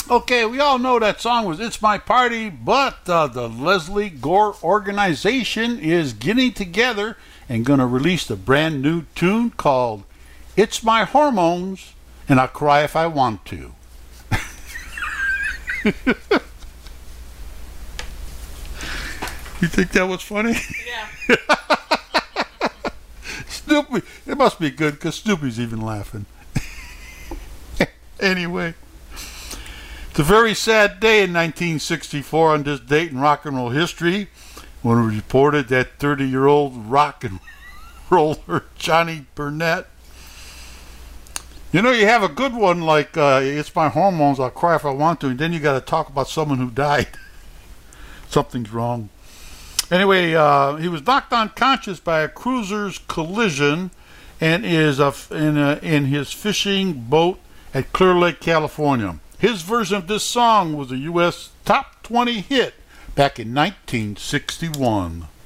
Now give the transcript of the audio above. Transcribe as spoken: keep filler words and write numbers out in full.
Okay, we all know that song was It's My Party, but uh, the Leslie Gore organization is getting together and going to release a brand new tune called It's My Hormones, and I'll cry if I want to. You think that was funny? Yeah. Snoopy, it must be good because Snoopy's even laughing. Anyway. It's a very sad day in nineteen sixty-four on this date in rock and roll history when it was reported that thirty-year-old rock and roller Johnny Burnett. You know, you have a good one like uh, It's My Hormones, I'll Cry If I Want To, and then you got to talk about someone who died. Something's wrong. Anyway, uh, he was knocked unconscious by a cruiser's collision and is uh, in, uh, in his fishing boat at Clear Lake, California. His version of this song was a U S top twenty hit back in nineteen sixty-one.